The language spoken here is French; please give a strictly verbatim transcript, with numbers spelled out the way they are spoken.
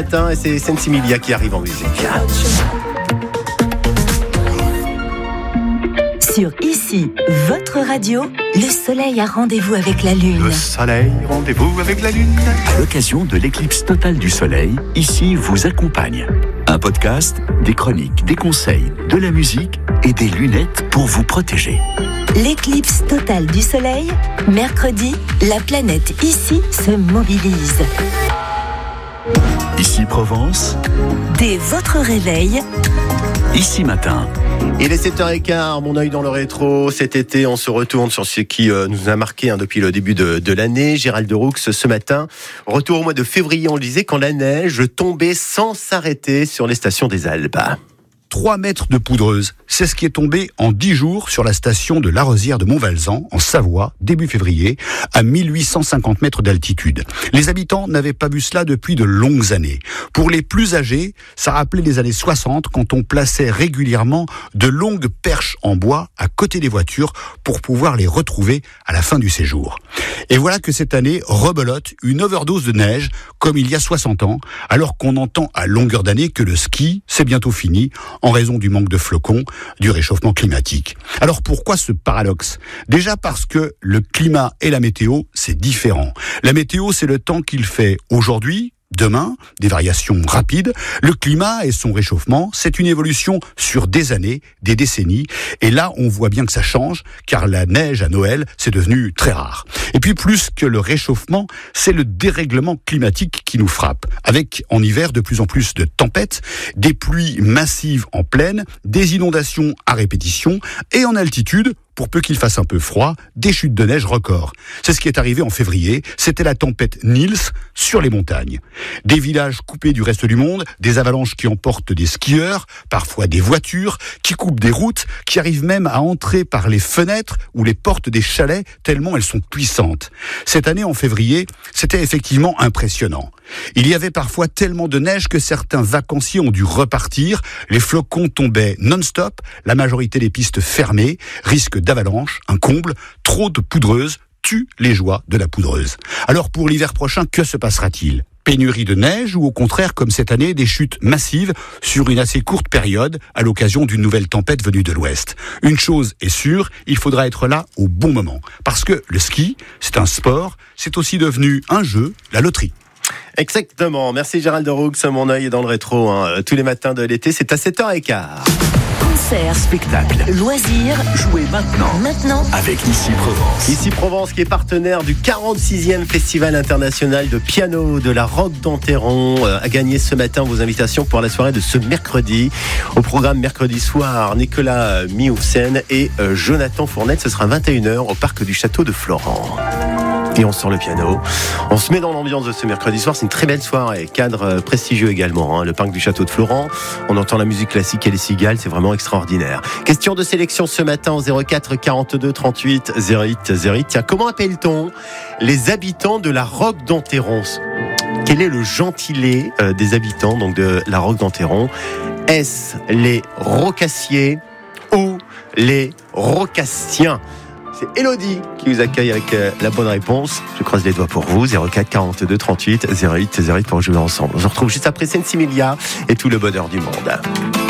matin et c'est Sensimilia qui arrive en musique. Sur Ici, votre radio, le soleil a rendez-vous avec la lune. Le soleil, rendez-vous avec la lune. À l'occasion de l'éclipse totale du soleil, Ici vous accompagne. Un podcast, des chroniques, des conseils, de la musique et des lunettes pour vous protéger. L'éclipse totale du soleil, mercredi, la planète Ici se mobilise. Ici Provence. Dès votre réveil. Ici Matin. Il est sept heures quinze, mon œil dans le rétro. Cet été, on se retourne sur ce qui euh, nous a marqué hein, depuis le début de, de l'année. Gérald de Roux, ce matin, retour au mois de février, on le disait, quand la neige tombait sans s'arrêter sur les stations des Alpes. trois mètres de poudreuse, c'est ce qui est tombé en dix jours sur la station de La Rosière de Montvalzan, en Savoie, début février, à mille huit cent cinquante mètres d'altitude. Les habitants n'avaient pas vu cela depuis de longues années. Pour les plus âgés, ça rappelait les années soixante, quand on plaçait régulièrement de longues perches en bois à côté des voitures pour pouvoir les retrouver à la fin du séjour. Et voilà que cette année rebelote une overdose de neige, comme il y a soixante ans, alors qu'on entend à longueur d'année que le ski, c'est bientôt fini, en raison du manque de flocons, du réchauffement climatique. Alors pourquoi ce paradoxe ? Déjà parce que le climat et la météo, c'est différent. La météo, c'est le temps qu'il fait aujourd'hui, demain, des variations rapides. Le climat et son réchauffement, c'est une évolution sur des années, des décennies. Et là, on voit bien que ça change, car la neige à Noël, c'est devenu très rare. Et puis, plus que le réchauffement, c'est le dérèglement climatique qui nous frappe. Avec, en hiver, de plus en plus de tempêtes, des pluies massives en plaine, des inondations à répétition, et en altitude, pour peu qu'il fasse un peu froid, des chutes de neige records. C'est ce qui est arrivé en février, c'était la tempête Nils sur les montagnes. Des villages coupés du reste du monde, des avalanches qui emportent des skieurs, parfois des voitures, qui coupent des routes, qui arrivent même à entrer par les fenêtres ou les portes des chalets, tellement elles sont puissantes. Cette année, en février, c'était effectivement impressionnant. Il y avait parfois tellement de neige que certains vacanciers ont dû repartir, les flocons tombaient non-stop, la majorité des pistes fermées, risque d'avalanche, un comble, trop de poudreuse tue les joies de la poudreuse. Alors pour l'hiver prochain, que se passera-t-il ? Pénurie de neige ou au contraire, comme cette année, des chutes massives sur une assez courte période à l'occasion d'une nouvelle tempête venue de l'ouest. Une chose est sûre, il faudra être là au bon moment. Parce que le ski, c'est un sport, c'est aussi devenu un jeu, la loterie. Exactement, merci Gérald de Roux, mon œil est dans le rétro, hein. Tous les matins de l'été, c'est à sept heures quinze. Concerts, Spectacle, loisirs, jouez maintenant, maintenant, avec Ici Provence. Ici Provence qui est partenaire du quarante-sixième Festival international de piano de la Roque d'Enterron euh, a gagné ce matin vos invitations pour la soirée de ce mercredi. Au programme mercredi soir, Nicolas Mihoussen et euh, Jonathan Fournette, ce sera vingt et une heures au parc du Château de Florent. Et on sort le piano, on se met dans l'ambiance de ce mercredi soir, c'est une très belle soirée, cadre prestigieux également, hein, le parc du Château de Florent, on entend la musique classique et les cigales, c'est vraiment extraordinaire. Question de sélection ce matin au zéro quatre quarante-deux trente-huit zéro huit zéro huit, tiens, comment appelle-t-on les habitants de la Roque d'Enterron ? Quel est le gentilé euh, des habitants donc de la Roque d'Enterron ? Est-ce les Rocassiers ou les Rocassiens ? C'est Elodie qui vous accueille avec euh, la bonne réponse. Je croise les doigts pour vous. zéro quatre quarante-deux trente-huit zéro huit zéro huit pour jouer ensemble. On se retrouve juste après Sensimilia et tout le bonheur du monde.